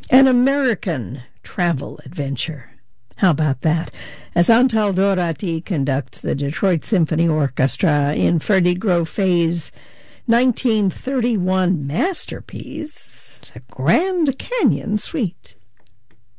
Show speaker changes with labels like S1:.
S1: An American travel adventure. How about that? As Antal Dorati conducts the Detroit Symphony Orchestra in Ferdy Groffet's 1931 masterpiece, the Grand Canyon Suite.